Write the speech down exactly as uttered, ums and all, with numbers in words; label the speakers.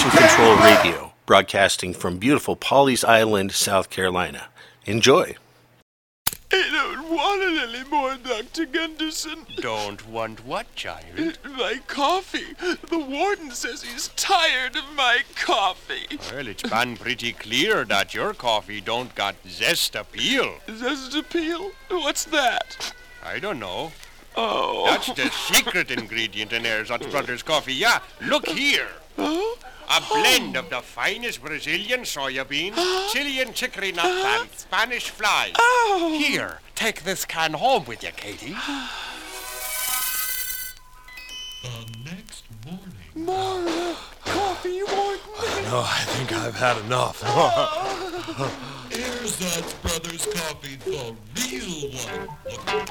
Speaker 1: Mission Control Radio, broadcasting from beautiful Pawleys Island, South Carolina. Enjoy.
Speaker 2: I don't want it anymore, Doctor Gunderson.
Speaker 3: Don't want what, child?
Speaker 2: My coffee. The warden says he's tired of my coffee.
Speaker 3: Well, it's been pretty clear that your coffee don't got zest appeal.
Speaker 2: Zest appeal? What's that?
Speaker 3: I don't know.
Speaker 2: Oh.
Speaker 3: That's the secret ingredient in Erzatz Brothers coffee. Yeah, look here.
Speaker 2: Oh?
Speaker 3: A blend of the finest Brazilian soya beans, Chilean chicory nuts, and Spanish flies.
Speaker 2: Oh.
Speaker 3: Here, take this can home with you, Katie.
Speaker 4: The next morning.
Speaker 2: More uh, coffee, warden.
Speaker 5: No, I think I've had enough.
Speaker 4: Erzatz Brothers coffee, the real one. Look